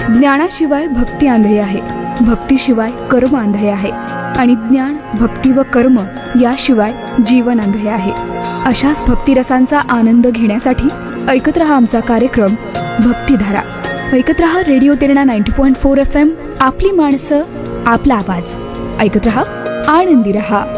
ज्ञानाशिवाय भक्ती आंधळी आहे, भक्तीशिवाय कर्म आंधळे आहे आणि ज्ञान, भक्ती व कर्म याशिवाय जीवन आंधळे आहे. अशाच भक्तिरसांचा आनंद घेण्यासाठी ऐकत रहा आमचा कार्यक्रम भक्तिधारा. ऐकत रहा रेडिओ तिरणा 90.4 FM. आपली माणसं, आपला आवाज. ऐकत रहा, आनंदी रहा.